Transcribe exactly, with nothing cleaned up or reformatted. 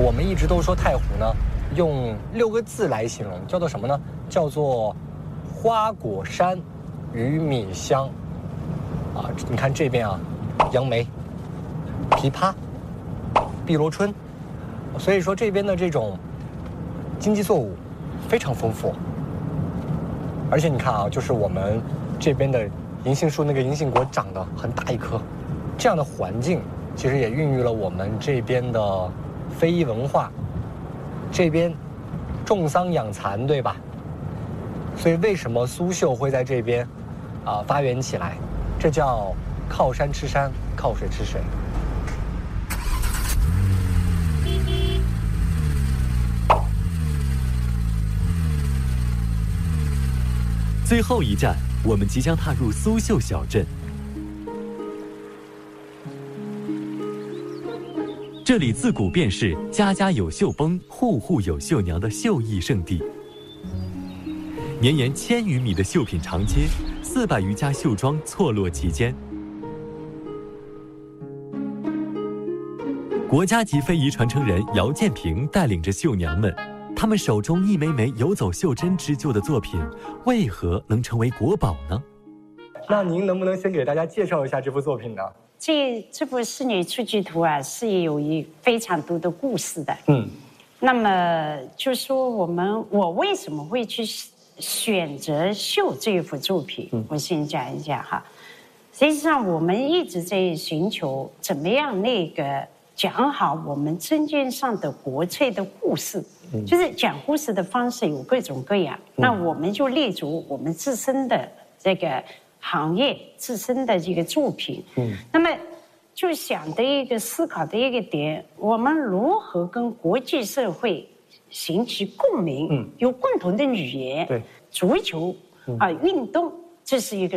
我们一直都说太湖呢，用六个字来形容，叫做什么呢？叫做花果山与米香。啊，你看这边啊，杨梅、枇杷、碧螺春，所以说这边的这种经济作物非常丰富。而且你看啊，就是我们这边的银杏树，那个银杏果长得很大一颗，这样的环境其实也孕育了我们这边的非遗文化。这边种桑养蚕，对吧？所以为什么苏绣会在这边啊、呃、发源起来？这叫靠山吃山，靠水吃水。 最后一站，我们即将踏入苏绣小镇。这里自古便是家家有绣崩，户户有绣娘的绣艺圣地。绵延千余米的绣品长街，四百余家绣庄错落其间。国家级非遗传承人姚建平带领着绣娘们，他们手中一枚枚游走袖珍织就的作品，为何能成为国宝呢？ 那您能不能先给大家介绍一下这幅作品呢？ 这这部《仕女出居图》啊，是有一非常多的故事的。 嗯， 那么就说我们我为什么会去选择绣这一幅作品？嗯，我先讲一下哈。实际上，我们一直在寻求怎么样那个讲好我们针尖上的国粹的故事。嗯，就是讲故事的方式有各种各样。嗯，那我们就立足我们自身的这个行业自身的这个作品，嗯，那么就想的一个思考的一个点，我们如何跟国际社会形成共鸣，嗯，有共同的语言，对，足球啊、呃、运动，这是一个。